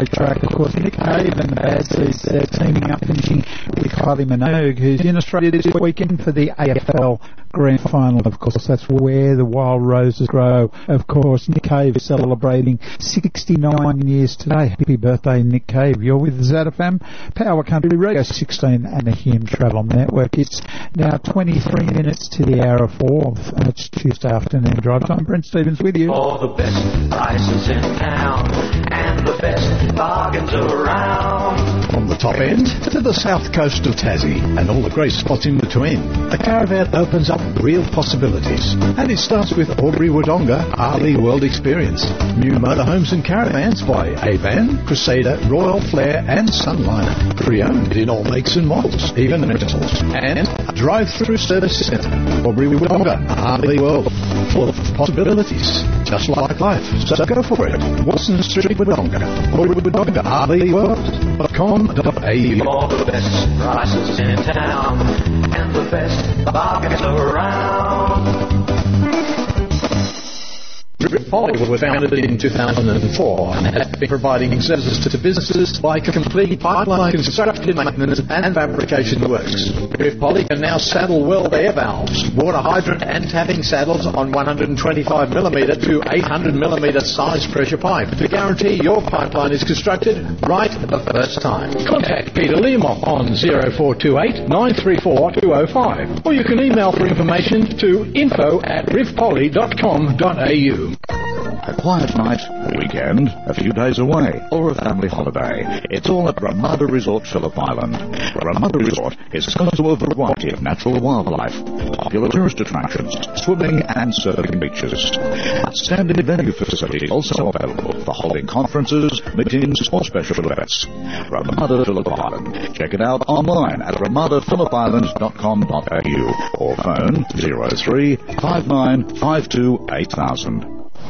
racetrack. Of course, Nick Cave and the Bad Seeds teaming up, finishing with Kylie Minogue, who's in Australia this weekend for the AFL Grand Final. Of course, that's where the wild roses grow. Of course, Nick Cave is celebrating 69 years today. Happy birthday, Nick Cave. You're with ZFM, Power Country Radio 16 and the Hume Travel Network. It's now 23 minutes to the hour of 4. It's Tuesday afternoon drive time. Brent Stevens with you. All the best prices in town and the best bargains around. From the top end to the south coast of Tassie and all the great spots in between, the caravan opens up real possibilities. And it starts with Albury Wodonga RV World Experience. New motorhomes and caravans by Avan, Crusader, Royal Flair and Sunliner. Pre-owned in all makes and models, even rentals. And a drive-through service centre. Albury Wodonga RV World. Full of possibilities, just like life. So go for it. Watson Street, Wodonga. Albury Wodonga RV World.com.au. All the best prices in town and the best bargains around. Riv Poly was founded in 2004 and has been providing services to businesses like complete pipeline construction, maintenance and fabrication works. Riv Poly can now saddle well air valves, water hydrant and tapping saddles on 125mm to 800mm size pressure pipe to guarantee your pipeline is constructed right the first time. Contact Peter Learmonth on 0428 934 205 or you can email for information to info@rivpoly.com.au. A quiet night, a weekend, a few days away, or a family holiday. It's all at Ramada Resort, Phillip Island. Ramada Resort is home to a variety of natural wildlife, popular tourist attractions, swimming and surfing beaches. Outstanding venue facilities also available for holding conferences, meetings, or special events. Ramada Phillip Island. Check it out online at ramadaphilisland.com.au or phone 03 59 52 8000.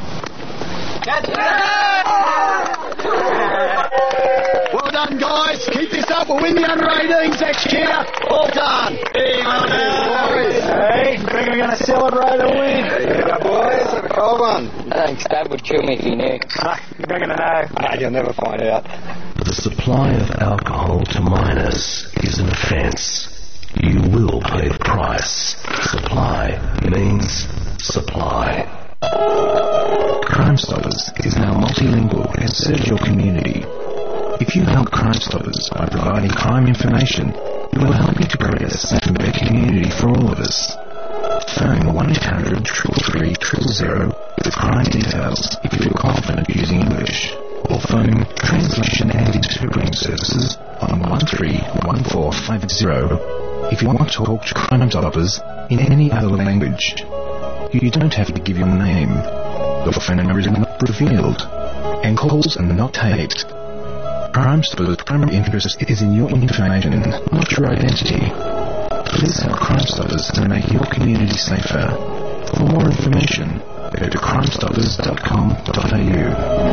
Well done, guys. Keep this up. We'll win the under-18s next year. Well done. Hey, we're going to celebrate a win. Yeah, boys. Have a cold one. Thanks. Dad would kill me if he knew. You're not going to know. No, you'll never find out. The supply of alcohol to minors is an offence. You will pay the price. Supply means supply. Crime Stoppers is now multilingual and serves your community. If you help Crime Stoppers by providing crime information, you are helping to create a safe and better community for all of us. Phone 1-800-333-000 with crime details if you feel confident using English. Or phone Translation and Interpreting Services on 131450 if you want to talk to Crime Stoppers in any other language. You don't have to give your name. Your phone number is not revealed, and calls are not taped. Crime Stoppers' primary interest is in your information, not your identity. Please help Crime Stoppers to make your community safer. For more information, go to crimestoppers.com.au.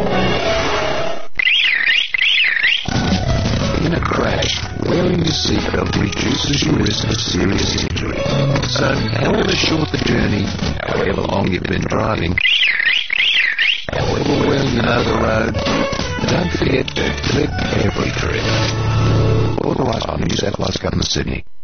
In a crash, wearing your seatbelt reduces your risk of serious injury. So, however short the journey, however long you've been driving, however well you know the road, don't forget to clip every trip. Authorised by New South Wales Government, Sydney.